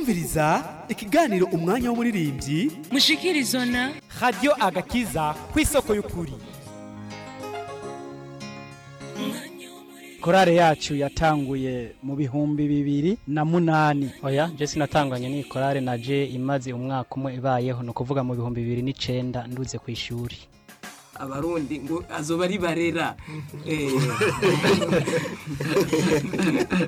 kumviriza ikiganiro umwanya w'umuririmbyi mushikirizwa na Radio Agakiza kw'isoko y'ukuri. Korale yacu yatanguye mu bihumbi 2008. Oya, je sinatanganye ni korale naje imaze umwaka umwe ibayeho no kuvuga mu bihumbi 2009 nduze ku ishuri. Abarundi ngo azoba ari barera